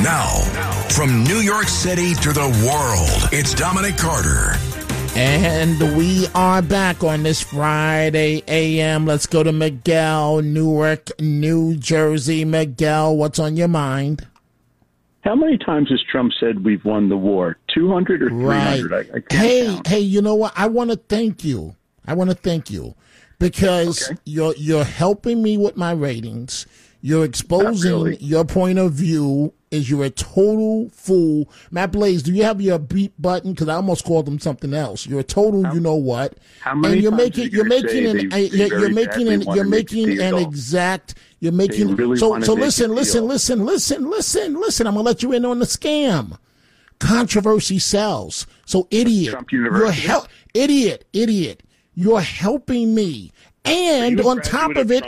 Now, from New York City to the world, it's Dominic Carter. And we are back on this Friday AM. Let's go to Miguel, Newark, New Jersey. Miguel, what's on your mind? How many times has Trump said we've won the war? 200 or 300? Right. I can't count. Hey, you know what? I want to thank you. Because you're helping me with my ratings. You're exposing your point of view. You're a total fool. Matt Blaze, do you have your beep button? Because I almost called him something else. You're a total, you know what? How many and you're times making an exact. You're making really so listen. I'm gonna let you in on the scam. Controversy sells. So idiot, Trump University. Idiot. You're helping me. And on top of it,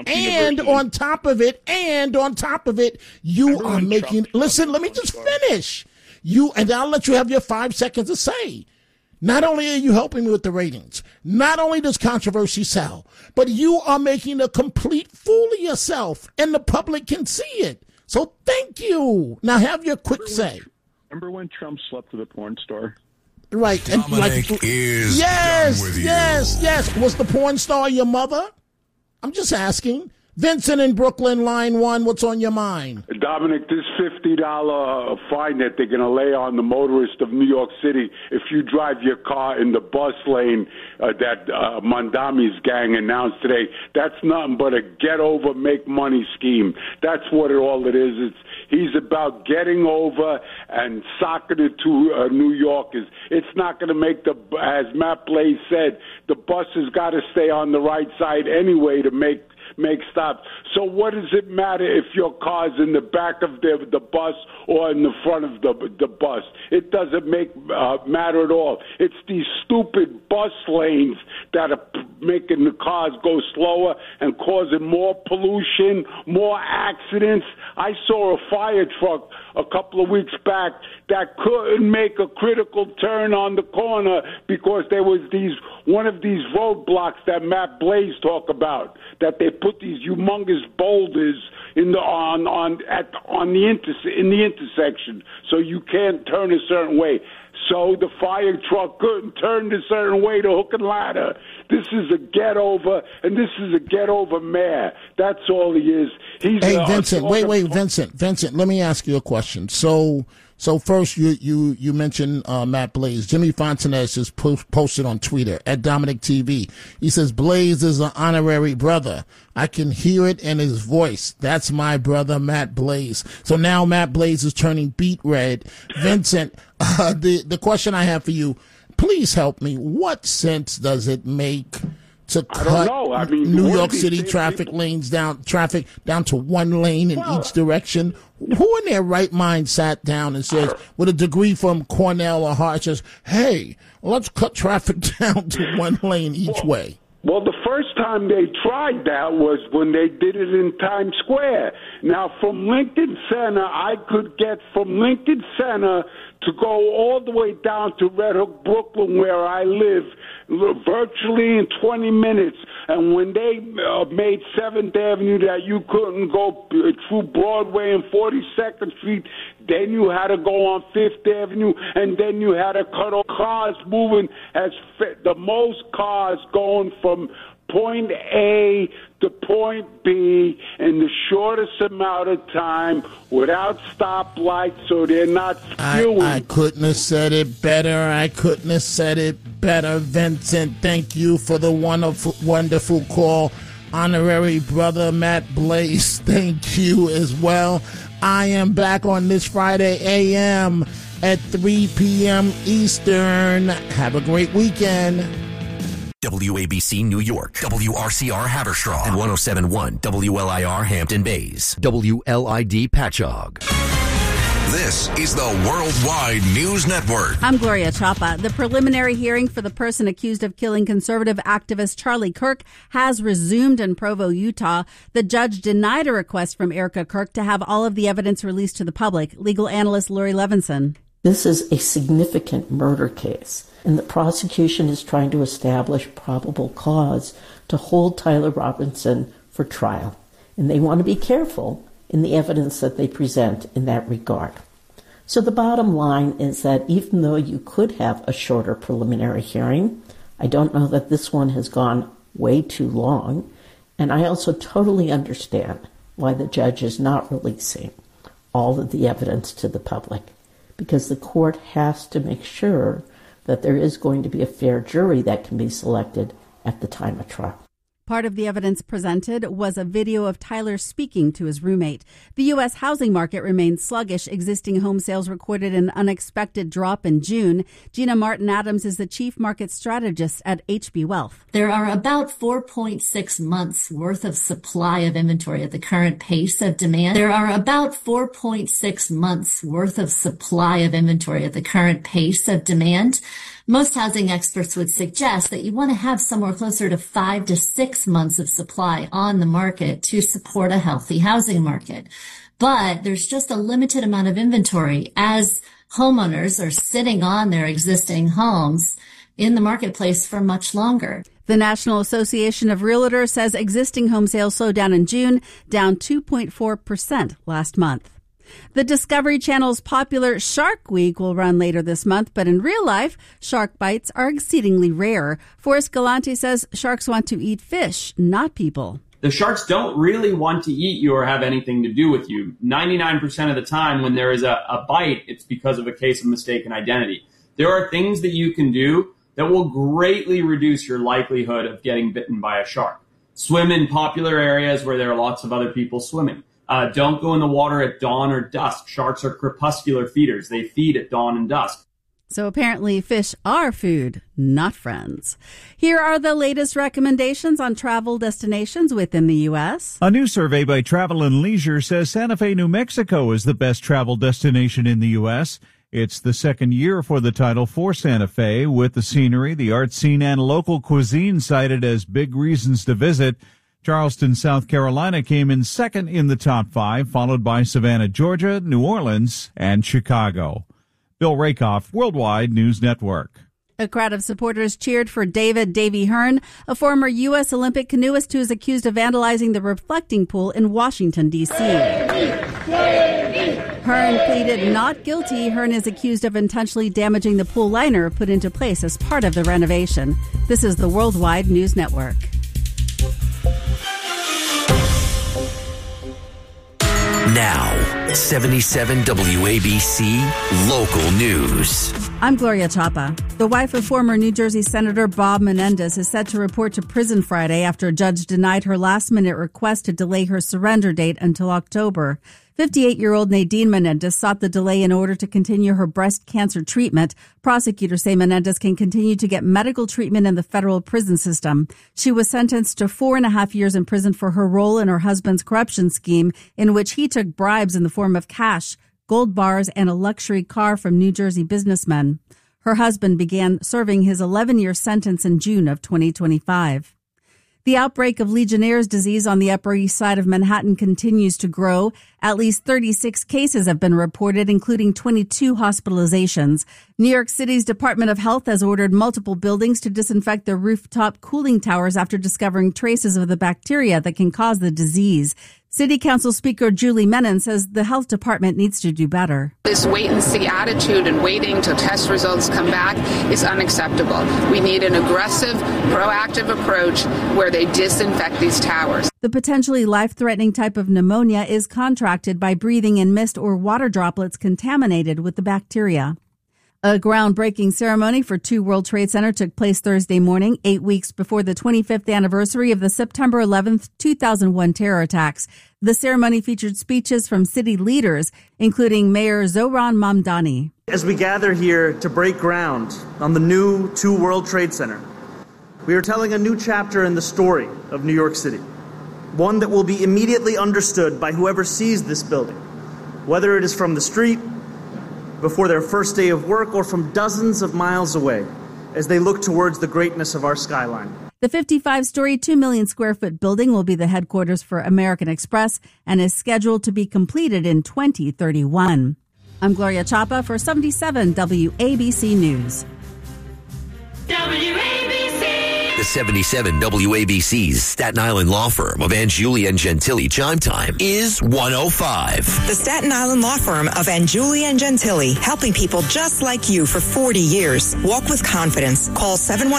you are making, listen, let me just finish. And I'll let you have your 5 seconds to say. Not only are you helping me with the ratings, not only does controversy sell, but you are making a complete fool of yourself, and the public can see it. So thank you. Now have your quick say. Remember when Trump slept with a porn star? Right. Dominic is done with you. Yes. Was the porn star your mother? I'm just asking. Vincent in Brooklyn, line 1, what's on your mind? Dominic, this $50 fine that they're going to lay on the motorist of New York City if you drive your car in the bus lane that Mondami's gang announced today, that's nothing but a get-over, make-money scheme. That's what all it is. He's about getting over and socking it to New Yorkers. It's not going to make as Matt Blaze said, the bus has got to stay on the right side anyway to make stops. So what does it matter if your car's in the back of the bus or in the front of the bus? It doesn't matter at all. It's these stupid bus lanes that are making the cars go slower and causing more pollution, more accidents. I saw a fire truck a couple of weeks back that couldn't make a critical turn on the corner because there was one of these roadblocks that Matt Blaze talked about, that they put these humongous boulders in the intersection, so you can't turn a certain way. So the fire truck couldn't turn a certain way to hook and ladder. This is a get over, and this is a get over mayor. That's all he is. Hey, Vincent, Vincent, let me ask you a question. So first, you mentioned Matt Blaze. Jimmy Fontanez just posted on Twitter at Dominic TV. He says Blaze is an honorary brother. I can hear it in his voice. That's my brother, Matt Blaze. So now Matt Blaze is turning beet red. Vincent, the question I have for you, please help me. What sense does it make to cut New York City traffic down to one lane in each direction? Who in their right mind sat down and says, with a degree from Cornell or Harvard, says, hey, let's cut traffic down to one lane each way? Well, the first time they tried that was when they did it in Times Square. Now, from Lincoln Center, I could get from Lincoln Center to go all the way down to Red Hook, Brooklyn, where I live, virtually in 20 minutes. And when they made 7th Avenue that you couldn't go through Broadway and 42nd Street, then you had to go on 5th Avenue, and then you had to cut off cars moving the most cars going from point A to point B in the shortest amount of time without stoplights, so they're not skewing. I couldn't have said it better. Vincent, thank you for the wonderful call. Honorary brother Matt Blaze, thank you as well. I am back on this Friday AM at 3 p.m. Eastern. Have a great weekend. WABC New York, WRCR Haverstraw, and 107.1 WLIR Hampton Bays, WLID Patchogue. This is the Worldwide News Network. I'm Gloria Chapa. The preliminary hearing for the person accused of killing conservative activist Charlie Kirk has resumed in Provo, Utah. The judge denied a request from Erica Kirk to have all of the evidence released to the public. Legal analyst Lori Levinson. This is a significant murder case, and the prosecution is trying to establish probable cause to hold Tyler Robinson for trial. And they want to be careful in the evidence that they present in that regard. So the bottom line is that even though you could have a shorter preliminary hearing, I don't know that this one has gone way too long. And I also totally understand why the judge is not releasing all of the evidence to the public, because the court has to make sure that there is going to be a fair jury that can be selected at the time of trial. Part of the evidence presented was a video of Tyler speaking to his roommate. The U.S. housing market remains sluggish. Existing home sales recorded an unexpected drop in June. Gina Martin-Adams is the chief market strategist at HB Wealth. There are about 4.6 months worth of supply of inventory at the current pace of demand. Most housing experts would suggest that you want to have somewhere closer to 5 to 6 months of supply on the market to support a healthy housing market. But there's just a limited amount of inventory as homeowners are sitting on their existing homes in the marketplace for much longer. The National Association of Realtors says existing home sales slowed down in June, down 2.4% last month. The Discovery Channel's popular Shark Week will run later this month, but in real life, shark bites are exceedingly rare. Forrest Galante says sharks want to eat fish, not people. The sharks don't really want to eat you or have anything to do with you. 99% of the time when there is a bite, it's because of a case of mistaken identity. There are things that you can do that will greatly reduce your likelihood of getting bitten by a shark. Swim in popular areas where there are lots of other people swimming. Don't go in the water at dawn or dusk. Sharks are crepuscular feeders. They feed at dawn and dusk. So apparently fish are food, not friends. Here are the latest recommendations on travel destinations within the U.S. A new survey by Travel and Leisure says Santa Fe, New Mexico is the best travel destination in the U.S. It's the second year for the title for Santa Fe, with the scenery, the art scene, and local cuisine cited as big reasons to visit. Charleston, South Carolina came in second in the top 5, followed by Savannah, Georgia, New Orleans, and Chicago. Bill Rakoff, Worldwide News Network. A crowd of supporters cheered for David Davy Hearn, a former U.S. Olympic canoeist who is accused of vandalizing the reflecting pool in Washington, D.C. Hearn pleaded not guilty. Hearn is accused of intentionally damaging the pool liner put into place as part of the renovation. This is the Worldwide News Network. Now, 77 WABC Local News. I'm Gloria Chapa. The wife of former New Jersey Senator Bob Menendez is set to report to prison Friday after a judge denied her last-minute request to delay her surrender date until October. 58-year-old Nadine Menendez sought the delay in order to continue her breast cancer treatment. Prosecutors say Menendez can continue to get medical treatment in the federal prison system. She was sentenced to 4.5 years in prison for her role in her husband's corruption scheme, in which he took bribes in the form of cash, gold bars, and a luxury car from New Jersey businessmen. Her husband began serving his 11-year sentence in June of 2025. The outbreak of Legionnaire's disease on the Upper East Side of Manhattan continues to grow. At least 36 cases have been reported, including 22 hospitalizations. New York City's Department of Health has ordered multiple buildings to disinfect their rooftop cooling towers after discovering traces of the bacteria that can cause the disease. City Council Speaker Julie Menon says the health department needs to do better. This wait-and-see attitude and waiting till test results come back is unacceptable. We need an aggressive, proactive approach where they disinfect these towers. The potentially life-threatening type of pneumonia is contracted by breathing in mist or water droplets contaminated with the bacteria. A groundbreaking ceremony for 2 World Trade Center took place Thursday morning, 8 weeks before the 25th anniversary of the September 11th, 2001 terror attacks. The ceremony featured speeches from city leaders, including Mayor Zohran Mamdani. As we gather here to break ground on the new 2 World Trade Center, we are telling a new chapter in the story of New York City, one that will be immediately understood by whoever sees this building, whether it is from the street, before their first day of work, or from dozens of miles away as they look towards the greatness of our skyline. The 55-story, 2 million square foot building will be the headquarters for American Express and is scheduled to be completed in 2031. I'm Gloria Chapa for 77 WABC News. WABC. The 77 WABC's Staten Island law firm of Angiuli and Gentili Chime Time is 105. The Staten Island law firm of Angiuli and Gentili, helping people just like you for 40 years. Walk with confidence. Call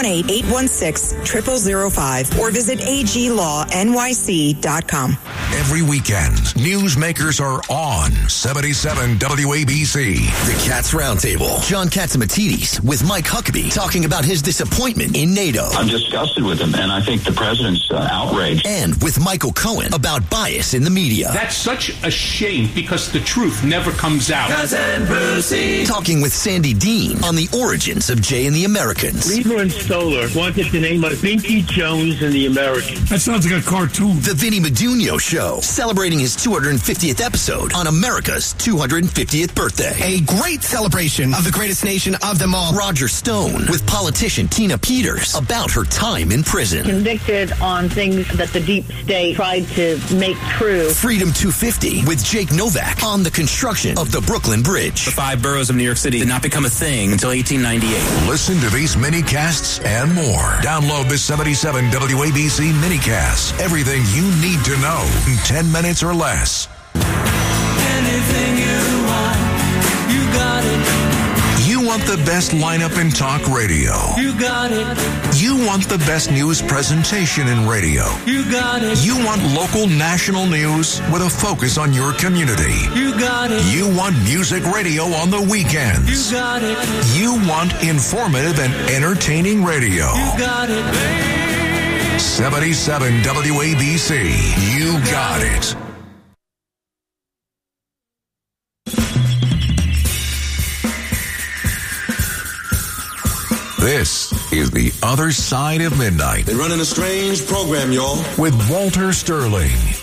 718-816-0005 or visit aglawnyc.com. Every weekend, newsmakers are on 77 WABC. The Cats Roundtable. John Catsimatidis with Mike Huckabee talking about his disappointment in NATO. I'm disgusted with him, and I think the president's outraged. And with Michael Cohen about bias in the media. That's such a shame because the truth never comes out. Cousin Brucey. Talking with Sandy Dean on the origins of Jay and the Americans. Lieber and Stoller wanted to name us Vinky Jones and the Americans. That sounds like a cartoon. The Vinny Medugno Show, celebrating his 250th episode on America's 250th birthday. A great celebration of the greatest nation of them all. Roger Stone with politician Tina Peters about her time in prison. Convicted on things that the deep state tried to make true. Freedom 250 with Jake Novak on the construction of the Brooklyn Bridge. The 5 boroughs of New York City did not become a thing until 1898. Listen to these mini-casts and more. Download the 77 WABC mini-casts. Everything you need to know in 10 minutes or less. Anything you want, you got it. You want the best lineup in talk radio. You got it. You want the best news presentation in radio. You got it. You want local national news with a focus on your community. You got it. You want music radio on the weekends. You got it. You want informative and entertaining radio. You got it, baby. 77 WABC. You got it. This is The Other Side of Midnight. They're running a strange program, y'all. With Walter Sterling.